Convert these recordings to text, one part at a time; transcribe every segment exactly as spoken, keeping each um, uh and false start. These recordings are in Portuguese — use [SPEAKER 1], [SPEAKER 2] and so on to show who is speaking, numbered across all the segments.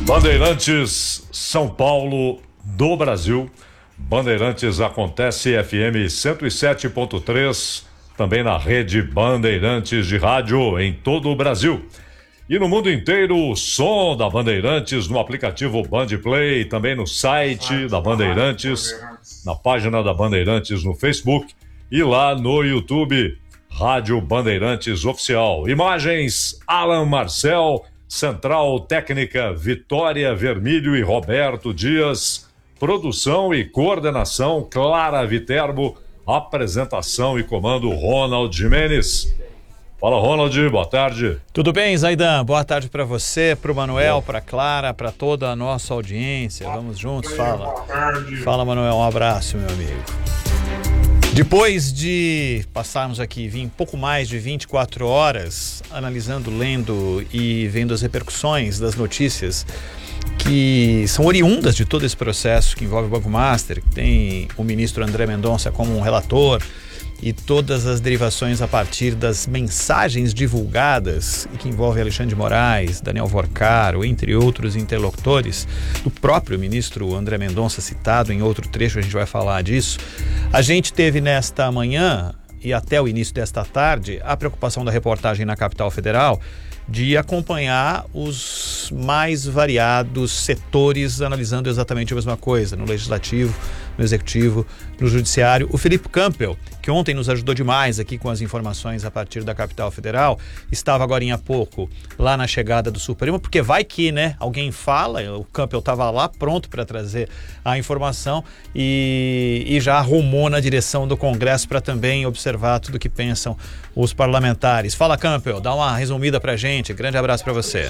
[SPEAKER 1] Bandeirantes, São Paulo, do Brasil. Bandeirantes acontece F M cento e sete ponto três, também na rede Bandeirantes de rádio em todo o Brasil. E no mundo inteiro, o som da Bandeirantes no aplicativo Bandplay, também no site da Bandeirantes, na página da Bandeirantes no Facebook e lá no YouTube, Rádio Bandeirantes Oficial. Imagens, Alan Marcel, Central Técnica, Vitória Vermílio e Roberto Dias, produção e coordenação, Clara Viterbo, apresentação e comando, Ronald Jimenez. Fala, Ronald, boa tarde.
[SPEAKER 2] Tudo bem, Zaidan? Boa tarde para você, para o Manuel, para a Clara, para toda a nossa audiência. Vamos juntos, fala. Fala, Manuel, um abraço, meu amigo. Depois de passarmos aqui vim pouco mais de vinte e quatro horas analisando, lendo e vendo as repercussões das notícias que são oriundas de todo esse processo que envolve o Banco Master, que tem o ministro André Mendonça como um relator, e todas as derivações a partir das mensagens divulgadas e que envolvem Alexandre de Moraes, Daniel Vorcaro, entre outros interlocutores, do próprio ministro André Mendonça citado em outro trecho, a gente vai falar disso. A gente teve nesta manhã e até o início desta tarde a preocupação da reportagem na capital federal de acompanhar os mais variados setores analisando exatamente a mesma coisa, no Legislativo, no Executivo, no Judiciário. O Felipe Campbell, que ontem nos ajudou demais aqui com as informações a partir da capital federal, estava agorinha há pouco lá na chegada do Supremo, porque vai que, né, alguém fala, o Campbell estava lá pronto para trazer a informação e, e já arrumou na direção do Congresso para também observar tudo que pensam os parlamentares. Fala, Campbell, dá uma resumida para a gente. Grande abraço para você.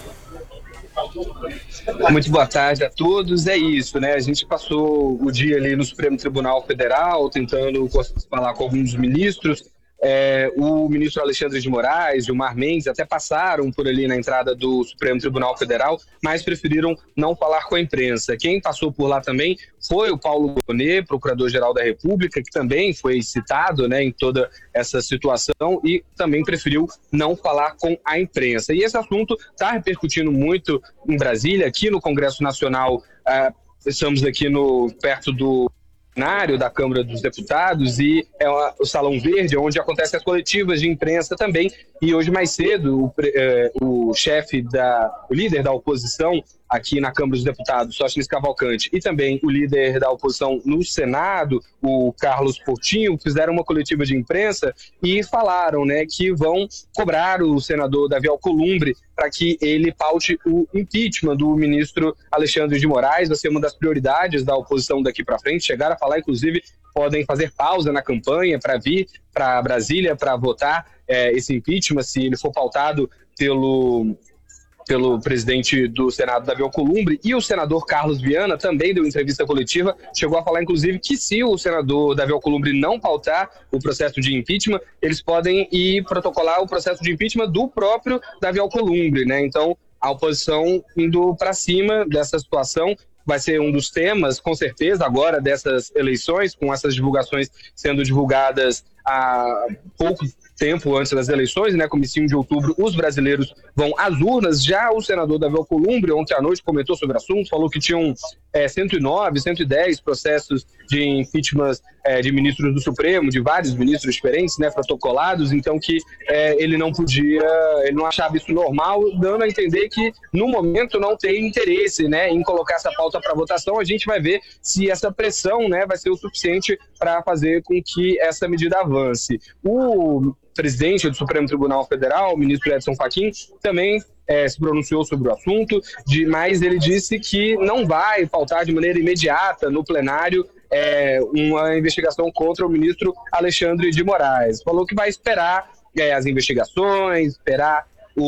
[SPEAKER 3] Muito boa tarde a todos. É isso, né? A gente passou o dia ali no Supremo Tribunal Federal tentando falar com alguns ministros. É, o ministro Alexandre de Moraes, Gilmar Mendes, até passaram por ali na entrada do Supremo Tribunal Federal, mas preferiram não falar com a imprensa. Quem passou por lá também foi o Paulo Gonet, procurador-geral da República, que também foi citado, né, em toda essa situação e também preferiu não falar com a imprensa. E esse assunto está repercutindo muito em Brasília, aqui no Congresso Nacional. Ah, estamos aqui no, perto do plenário da Câmara dos Deputados e é o Salão Verde, onde acontecem as coletivas de imprensa também. E hoje mais cedo, o, eh, o chefe, da, o líder da oposição aqui na Câmara dos Deputados, Sóstenes Cavalcante, e também o líder da oposição no Senado, o Carlos Portinho, fizeram uma coletiva de imprensa e falaram, né, que vão cobrar o senador Davi Alcolumbre para que ele paute o impeachment do ministro Alexandre de Moraes. Vai ser uma das prioridades da oposição daqui para frente. Chegaram a falar, inclusive, podem fazer pausa na campanha para vir para Brasília para votar é, esse impeachment, se ele for pautado pelo... pelo presidente do Senado, Davi Alcolumbre, e o senador Carlos Viana também deu entrevista coletiva, chegou a falar, inclusive, que se o senador Davi Alcolumbre não pautar o processo de impeachment, eles podem ir protocolar o processo de impeachment do próprio Davi Alcolumbre, né? Então, a oposição indo para cima dessa situação vai ser um dos temas, com certeza, agora dessas eleições, com essas divulgações sendo divulgadas há pouco tempo antes das eleições, né, comecinho de outubro, os brasileiros vão às urnas. Já o senador Davi Alcolumbre, ontem à noite, comentou sobre o assunto, falou que tinham é, cento e nove, cento e dez processos de impeachment é, de ministros do Supremo, de vários ministros diferentes, né, protocolados, então que é, ele não podia, ele não achava isso normal, dando a entender que no momento não tem interesse, né, em colocar essa pauta para votação. A gente vai ver se essa pressão, né, vai ser o suficiente para fazer com que essa medida avance. O presidente do Supremo Tribunal Federal, o ministro Edson Fachin, também é, se pronunciou sobre o assunto, de, mas ele disse que não vai pautar de maneira imediata no plenário é, uma investigação contra o ministro Alexandre de Moraes. Falou que vai esperar é, as investigações, esperar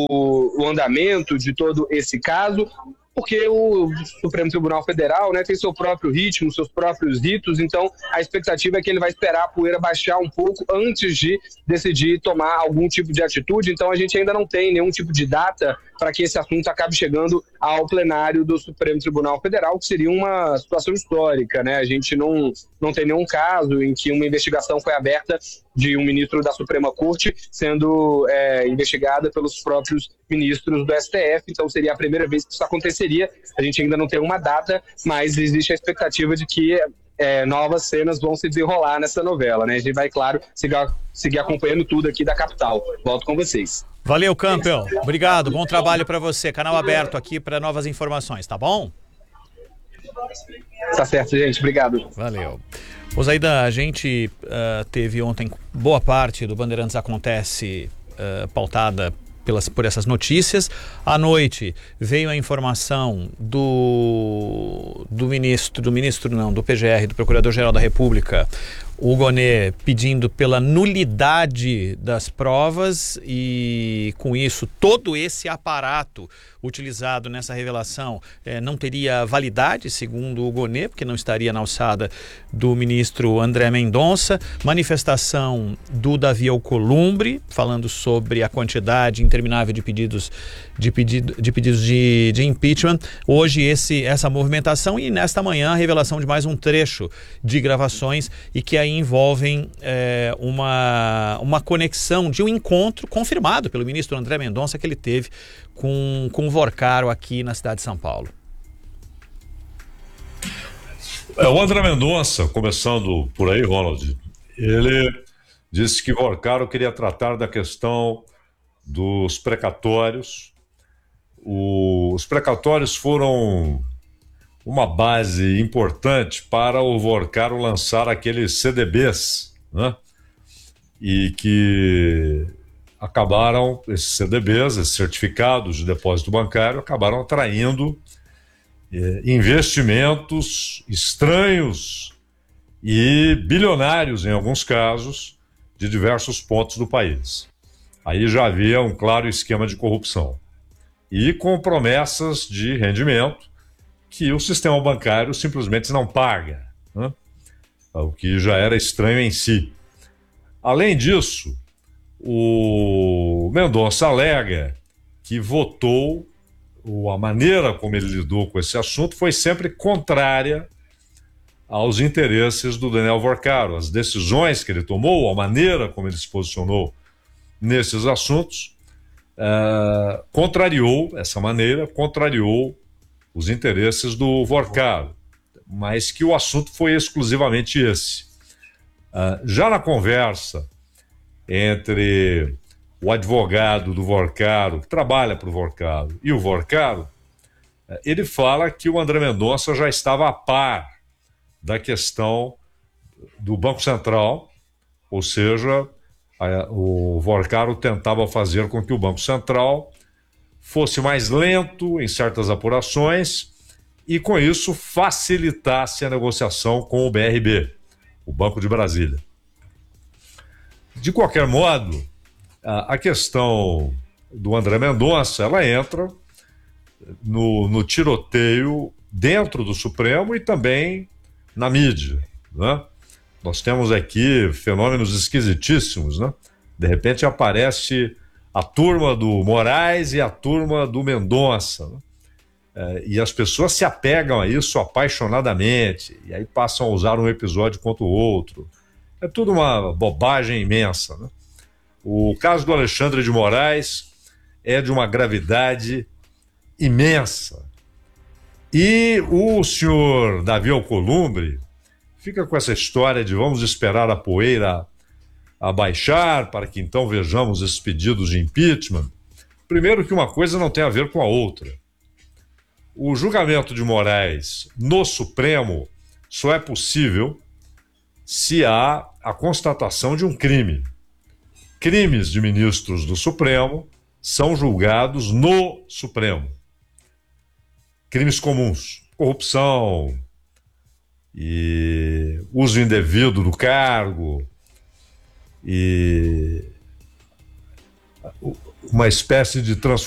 [SPEAKER 3] o, o andamento de todo esse caso, porque o Supremo Tribunal Federal, né, tem seu próprio ritmo, seus próprios ritos, então a expectativa é que ele vai esperar a poeira baixar um pouco antes de decidir tomar algum tipo de atitude. Então a gente ainda não tem nenhum tipo de data para que esse assunto acabe chegando ao plenário do Supremo Tribunal Federal, que seria uma situação histórica, né? A gente não, não tem nenhum caso em que uma investigação foi aberta de um ministro da Suprema Corte sendo é, investigada pelos próprios ministros do S T F, então seria a primeira vez que isso aconteceria. A gente ainda não tem uma data, mas existe a expectativa de que é, novas cenas vão se desenrolar nessa novela, né? A gente vai, claro, seguir, seguir acompanhando tudo aqui da capital. Volto com vocês.
[SPEAKER 2] Valeu, Campbell. Obrigado, bom trabalho para você. Canal aberto aqui para novas informações, tá bom?
[SPEAKER 3] Tá certo, gente. Obrigado.
[SPEAKER 2] Valeu. Ô Zaidan, a gente uh, teve ontem boa parte do Bandeirantes Acontece uh, pautada pelas, por essas notícias. À noite veio a informação do, do ministro, do ministro não, do P G R, do Procurador-Geral da República, o Gonê, pedindo pela nulidade das provas e, com isso, todo esse aparato utilizado nessa revelação eh, não teria validade, segundo o Gonê, porque não estaria na alçada do ministro André Mendonça. Manifestação do Davi Alcolumbre, falando sobre a quantidade interminável de pedidos de, pedido, de, pedidos de, de impeachment. Hoje, esse, essa movimentação e, nesta manhã, a revelação de mais um trecho de gravações e que aí envolvem é, uma, uma conexão de um encontro confirmado pelo ministro André Mendonça que ele teve com, com o Vorcaro aqui na cidade de São Paulo.
[SPEAKER 1] É, o André Mendonça, começando por aí, Ronald, ele disse que Vorcaro queria tratar da questão dos precatórios. O, os precatórios foram uma base importante para o Vorcaro lançar aqueles C D Bs, né? E que acabaram, esses C D Bs, esses certificados de depósito bancário, acabaram atraindo eh, investimentos estranhos e bilionários, em alguns casos, de diversos pontos do país. Aí já havia um claro esquema de corrupção. E com promessas de rendimento que o sistema bancário simplesmente não paga, né? O que já era estranho em si. Além disso, o Mendonça alega que votou, ou a maneira como ele lidou com esse assunto foi sempre contrária aos interesses do Daniel Vorcaro. As decisões que ele tomou, a maneira como ele se posicionou nesses assuntos, uh, contrariou, essa maneira, contrariou os interesses do Vorcaro, mas que o assunto foi exclusivamente esse. Uh, já na conversa entre o advogado do Vorcaro, que trabalha para o Vorcaro, e o Vorcaro, uh, ele fala que o André Mendonça já estava a par da questão do Banco Central, ou seja, a, o Vorcaro tentava fazer com que o Banco Central fosse mais lento em certas apurações e, com isso, facilitasse a negociação com o B R B, o Banco de Brasília. De qualquer modo, a questão do André Mendonça, ela entra no, no tiroteio dentro do Supremo e também na mídia, né? Nós temos aqui fenômenos esquisitíssimos, né? De repente aparece a turma do Moraes e a turma do Mendonça, né? É, e as pessoas se apegam a isso apaixonadamente, e aí passam a usar um episódio contra o outro. É tudo uma bobagem imensa, né? O caso do Alexandre de Moraes é de uma gravidade imensa. E o senhor Davi Alcolumbre fica com essa história de vamos esperar a poeira abaixar para que então vejamos esses pedidos de impeachment. Primeiro que uma coisa não tem a ver com a outra. O julgamento de Moraes no Supremo só é possível se há a constatação de um crime. Crimes de ministros do Supremo são julgados no Supremo. Crimes comuns, corrupção e uso indevido do cargo e uma espécie de transformação